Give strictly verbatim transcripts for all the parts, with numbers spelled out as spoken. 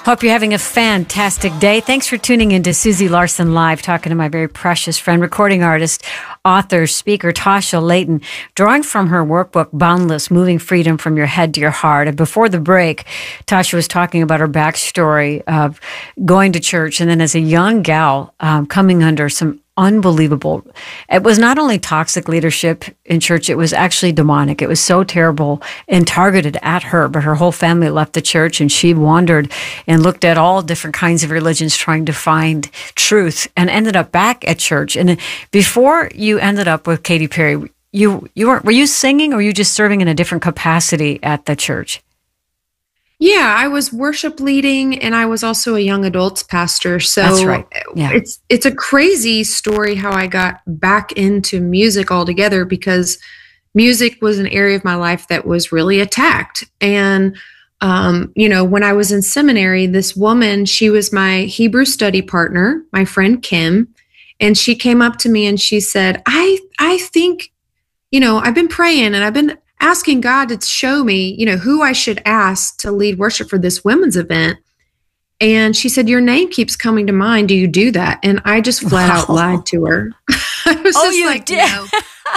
Hope you're having a fantastic day. Thanks for tuning in to Susie Larson Live, talking to my very precious friend, recording artist, author, speaker, Tasha Layton, drawing from her workbook, Boundless, Moving Freedom from Your Head to Your Heart. And before the break, Tasha was talking about her backstory of going to church and then as a young gal um, coming under some unbelievable. It was not only toxic leadership in church, it was actually demonic. It was so terrible and targeted at her, but her whole family left the church and she wandered and looked at all different kinds of religions trying to find truth and ended up back at church. And before you ended up with Katy Perry, you, you weren't, were you singing or were you just serving in a different capacity at the church? Yeah, I was worship leading and I was also a young adults pastor. So That's right. Yeah. it's it's a crazy story how I got back into music altogether, because music was an area of my life that was really attacked. And um, you know, when I was in seminary, this woman, she was my Hebrew study partner, my friend Kim, and she came up to me and she said, I I think, you know, I've been praying and I've been asking God to show me, you know, who I should ask to lead worship for this women's event. And she said, your name keeps coming to mind. Do you do that? And I just flat out Wow. lied to her. I was Oh, just you like, did? no,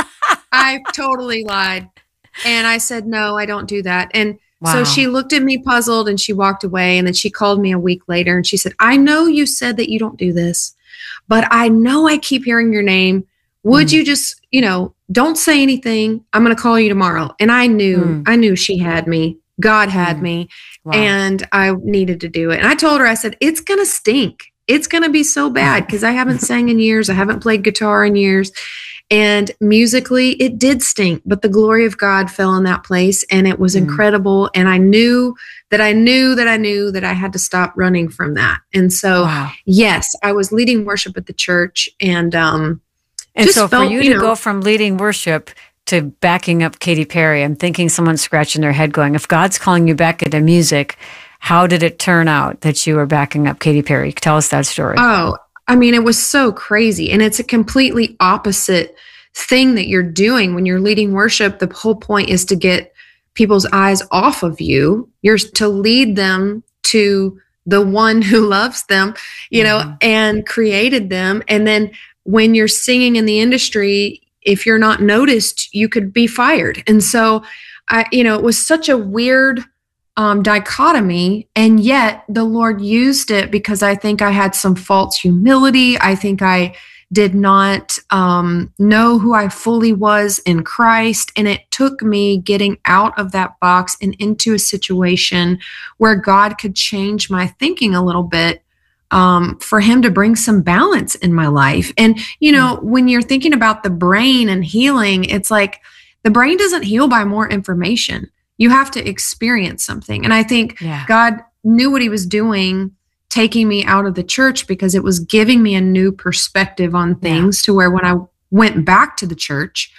I totally lied. And I said, no, I don't do that. And Wow. so she looked at me puzzled and she walked away. And then she called me a week later and she said, I know you said that you don't do this, but I know I keep hearing your name. Would Mm. you just, you know, don't say anything. I'm going to call you tomorrow. And I knew, Mm. I knew she had me. God had Mm. me. Wow. And I needed to do it. And I told her, I said, it's going to stink. It's going to be so bad because I haven't sang in years. I haven't played guitar in years. And musically, it did stink, but the glory of God fell in that place and it was Mm. incredible. And I knew that I knew that I knew that I had to stop running from that. And so, Wow. yes, I was leading worship at the church and, um, And just so for felt, you you to know- go from leading worship to backing up Katy Perry, I'm thinking someone's scratching their head going, if God's calling you back into music, how did it turn out that you were backing up Katy Perry? Tell us that story. Oh, I mean, it was so crazy. And it's a completely opposite thing that you're doing when you're leading worship. The whole point is to get people's eyes off of you. You're to lead them to the one who loves them, you know, Mhm. and created them. And then when you're singing in the industry, if you're not noticed, you could be fired. And so, I, you know, it was such a weird um, dichotomy. And yet the Lord used it because I think I had some false humility. I think I did not um, know who I fully was in Christ. And it took me getting out of that box and into a situation where God could change my thinking a little bit, um, for him to bring some balance in my life. And, you know, when you're thinking about the brain and healing, it's like the brain doesn't heal by more information. You have to experience something. And I think Yeah. God knew what he was doing, taking me out of the church, because it was giving me a new perspective on things, to where when I went back to the church,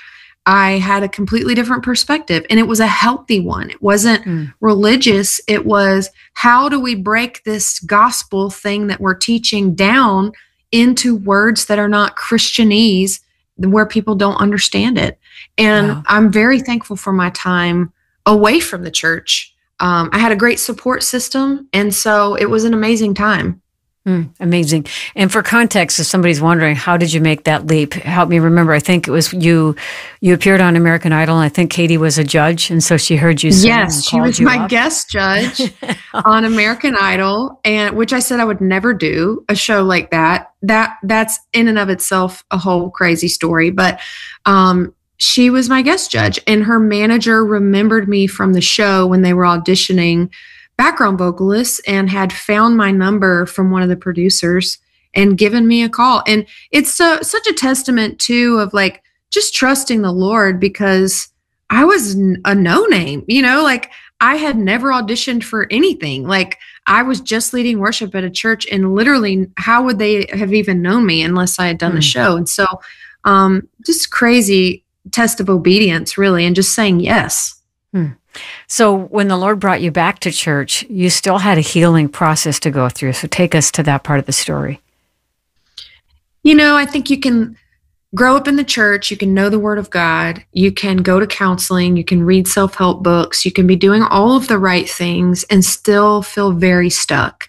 I had a completely different perspective, and it was a healthy one. It wasn't Mm. religious. It was, how do we break this gospel thing that we're teaching down into words that are not Christianese, where people don't understand it? And Wow. I'm very thankful for my time away from the church. Um, I had a great support system, and so it was an amazing time. Mm, amazing. And for context, if somebody's wondering, how did you make that leap? Help me remember. I think it was you, you appeared on American Idol, and I think Katy was a judge, and so she heard you sing and Yes, she called was you my up. guest judge on American Idol, and which I said I would never do a show like that. That that's in and of itself a whole crazy story. But um, she was my guest judge, and her manager remembered me from the show when they were auditioning background vocalists and had found my number from one of the producers and given me a call. And it's so, such a testament too of like just trusting the Lord, because I was n- a no name, you know, like I had never auditioned for anything. Like I was just leading worship at a church, and literally how would they have even known me unless I had done Hmm. the show? And so um, just crazy test of obedience, really, and just saying yes. Hmm. So when the Lord brought you back to church, you still had a healing process to go through. So take us to that part of the story. You know, I think you can grow up in the church, you can know the word of God, you can go to counseling, you can read self-help books, you can be doing all of the right things and still feel very stuck.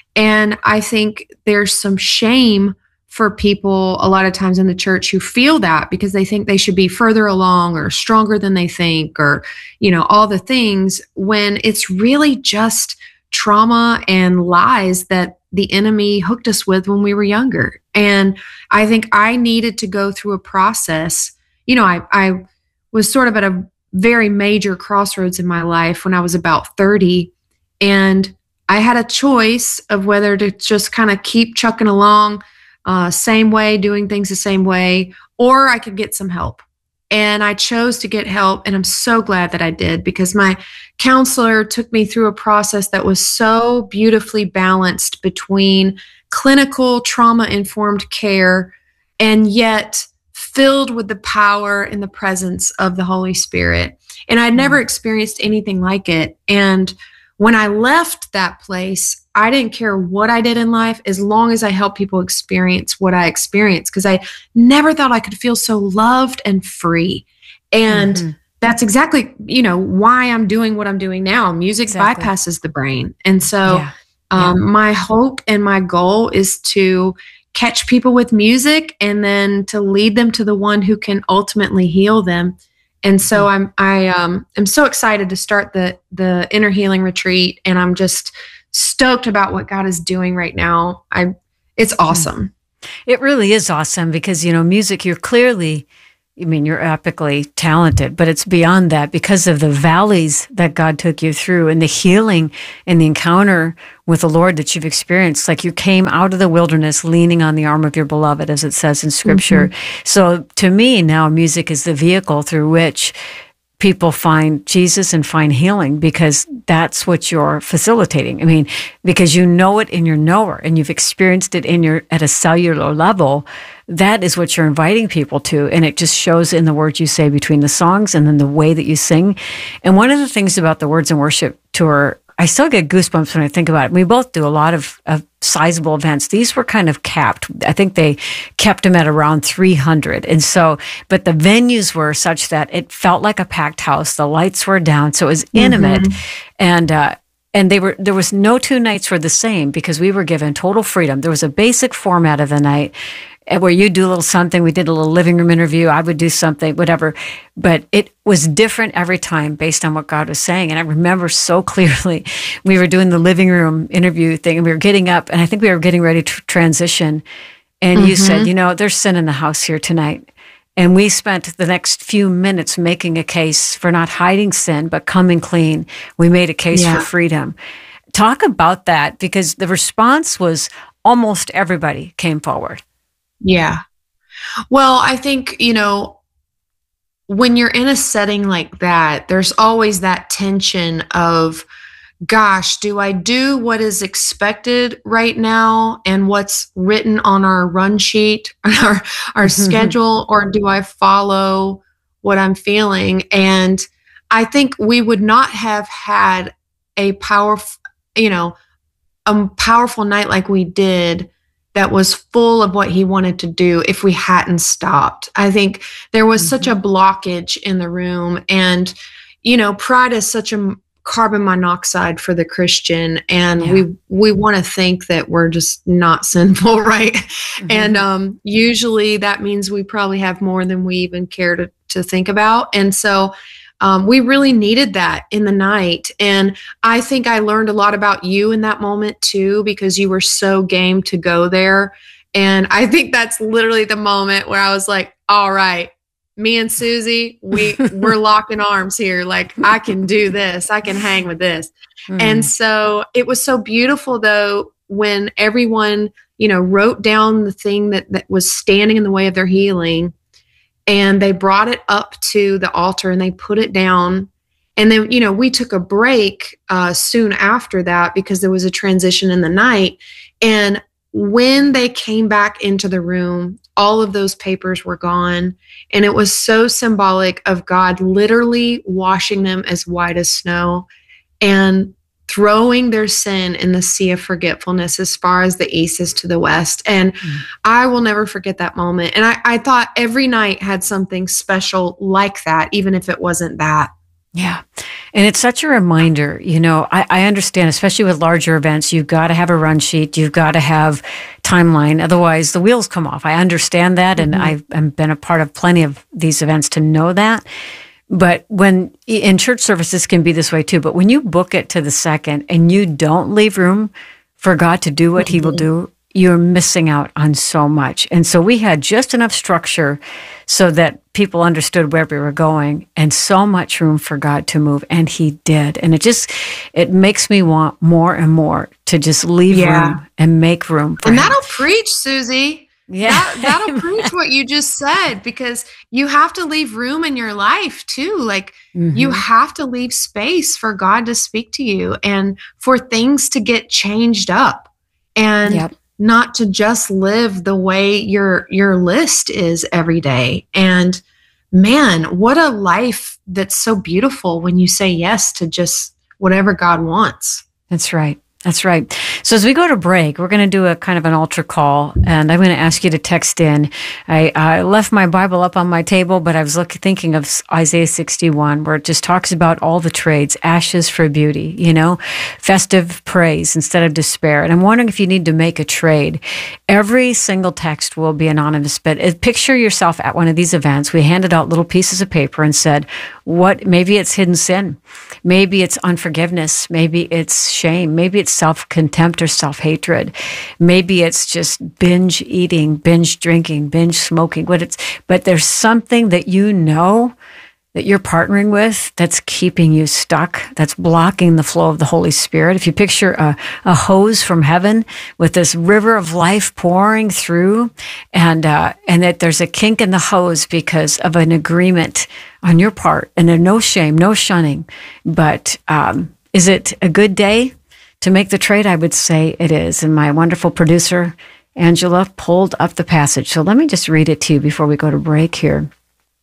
And I think there's some shame for people a lot of times in the church who feel that because they think they should be further along or stronger than they think, or, you know, all the things, when it's really just trauma and lies that the enemy hooked us with when we were younger. And I think I needed to go through a process. You know, I, I was sort of at a very major crossroads in my life when I was about thirty. And I had a choice of whether to just kind of keep chucking along, uh, same way, doing things the same way, or I could get some help. And I chose to get help. And I'm so glad that I did, because my counselor took me through a process that was so beautifully balanced between clinical trauma-informed care and yet filled with the power and the presence of the Holy Spirit. And I'd never experienced anything like it. And when I left that place, I didn't care what I did in life as long as I helped people experience what I experienced, because I never thought I could feel so loved and free. And mm-hmm. that's exactly, you know, why I'm doing what I'm doing now. Music exactly. bypasses the brain. And so yeah. Um, yeah. my hope and my goal is to catch people with music and then to lead them to the one who can ultimately heal them. And so I'm I um am so excited to start the the Inner Healing Retreat, and I'm just stoked about what God is doing right now. I it's awesome. It really is awesome, because, you know, music, you're clearly, I mean, you're epically talented, but it's beyond that because of the valleys that God took you through and the healing and the encounter with the Lord that you've experienced. Like, you came out of the wilderness leaning on the arm of your beloved, as it says in Scripture. Mm-hmm. So to me now, music is the vehicle through which people find Jesus and find healing, because that's what you're facilitating. I mean, because you know it in your knower and you've experienced it in your at a cellular level. That is what you're inviting people to. And it just shows in the words you say between the songs and then the way that you sing. And one of the things about the Words and Worship Tour, I still get goosebumps when I think about it. We both do a lot of, of sizable events. These were kind of capped. I think they kept them at around three hundred. And so, but the venues were such that it felt like a packed house. The lights were down, so it was intimate. Mm-hmm. And, uh, and they were, there was no two nights were the same, because we were given total freedom. There was a basic format of the night where you do a little something. We did a little living room interview. I would do something, whatever. But it was different every time based on what God was saying. And I remember so clearly, we were doing the living room interview thing, and we were getting up, and I think we were getting ready to transition. And mm-hmm. you said, you know, there's sin in the house here tonight. And we spent the next few minutes making a case for not hiding sin, but coming clean. We made a case yeah. for freedom. Talk about that, because the response was almost everybody came forward. Yeah. Well, I think, you know, when you're in a setting like that, there's always that tension of, gosh, do I do what is expected right now and what's written on our run sheet, our, our schedule, or do I follow what I'm feeling? And I think we would not have had a powerful, you know, a powerful night like we did that was full of what he wanted to do if we hadn't stopped. I think there was mm-hmm. such a blockage in the room. And, you know, pride is such a carbon monoxide for the Christian. And yeah. we we want to think that we're just not sinful, right? Mm-hmm. And um, usually that means we probably have more than we even care to, to think about. And so Um, we really needed that in the night. And I think I learned a lot about you in that moment too, because you were so game to go there. And I think that's literally the moment where I was like, all right, me and Susie, we, we're locking arms here. Like, I can do this. I can hang with this. Mm. And so it was so beautiful though, when everyone, you know, wrote down the thing that, that was standing in the way of their healing. And they brought it up to the altar and they put it down. And then, you know, we took a break uh, soon after that because there was a transition in the night. And when they came back into the room, all of those papers were gone. And it was so symbolic of God literally washing them as white as snow and throwing their sin in the sea of forgetfulness as far as the east is to the west. And mm. I will never forget that moment. And I, I thought every night had something special like that, even if it wasn't that. Yeah. And it's such a reminder, you know, I, I understand, especially with larger events, you've got to have a run sheet, you've got to have timeline. Otherwise the wheels come off. I understand that. Mm-hmm. And I've, I've been a part of plenty of these events to know that. But when in church services can be this way too, but when you book it to the second and you don't leave room for God to do what mm-hmm. he will do, you're missing out on so much. And so we had just enough structure so that people understood where we were going and so much room for God to move. And he did. And it just, it makes me want more and more to just leave yeah. room and make room for And him. that'll preach, Susie. Yeah. That, that'll preach what you just said, because you have to leave room in your life too. Like mm-hmm. you have to leave space for God to speak to you and for things to get changed up. And yep. not to just live the way your your list is every day. And man, what a life that's so beautiful when you say yes to just whatever God wants. That's right. That's right. So as we go to break, we're going to do a kind of an altar call, and I'm going to ask you to text in. I, I left my Bible up on my table, but I was looking, thinking of Isaiah sixty-one, where it just talks about all the trades, ashes for beauty, you know, festive praise instead of despair. And I'm wondering if you need to make a trade. Every single text will be anonymous, but picture yourself at one of these events. We handed out little pieces of paper and said, what, maybe it's hidden sin. Maybe it's unforgiveness. Maybe it's shame. Maybe it's self-contempt or self-hatred. Maybe it's just binge eating, binge drinking, binge smoking. What it's, but there's something that you know that you're partnering with that's keeping you stuck, that's blocking the flow of the Holy Spirit. If you picture a, a hose from heaven with this river of life pouring through, and uh, and that there's a kink in the hose because of an agreement on your part, and there's no shame, no shunning. But um, is it a good day to make the trade? I would say it is. And my wonderful producer, Angela, pulled up the passage. So let me just read it to you before we go to break here.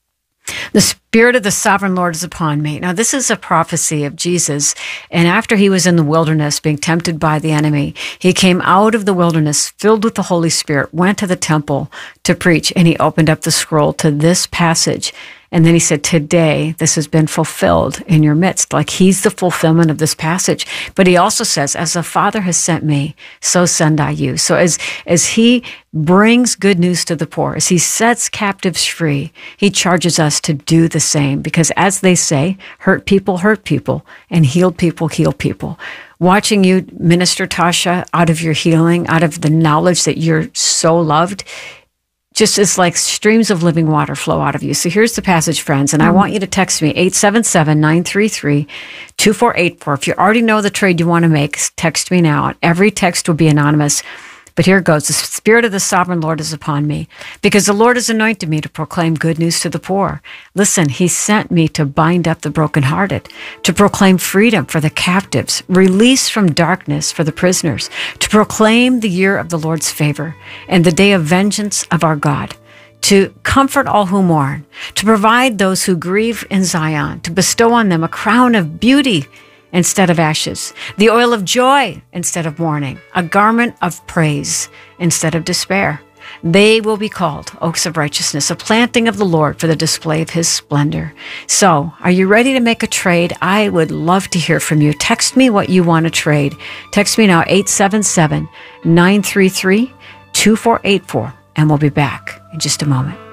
The Spirit of the Sovereign Lord is upon me. Now, this is a prophecy of Jesus. And after he was in the wilderness being tempted by the enemy, he came out of the wilderness filled with the Holy Spirit, went to the temple to preach, and he opened up the scroll to this passage. And then he said, today, this has been fulfilled in your midst. Like he's the fulfillment of this passage. But he also says, as the Father has sent me, so send I you. So as, as he brings good news to the poor, as he sets captives free, he charges us to do the same. Because as they say, hurt people hurt people, and healed people heal people. Watching you minister, Tasha, out of your healing, out of the knowledge that you're so loved, just as like streams of living water flow out of you. So here's the passage, friends, and I want you to text me, eight seven seven, nine three three, two four eight four. If you already know the trade you want to make, text me now. Every text will be anonymous. But here it goes. The Spirit of the Sovereign Lord is upon me, because the Lord has anointed me to proclaim good news to the poor. Listen, he sent me to bind up the brokenhearted, to proclaim freedom for the captives, release from darkness for the prisoners, to proclaim the year of the Lord's favor and the day of vengeance of our God, to comfort all who mourn, to provide those who grieve in Zion, to bestow on them a crown of beauty instead of ashes, the oil of joy instead of mourning, a garment of praise instead of despair. They will be called oaks of righteousness, a planting of the Lord for the display of his splendor. So, are you ready to make a trade? I would love to hear from you. Text me what you want to trade. Text me now, eight seven seven, nine three three, two four eight four, and we'll be back in just a moment.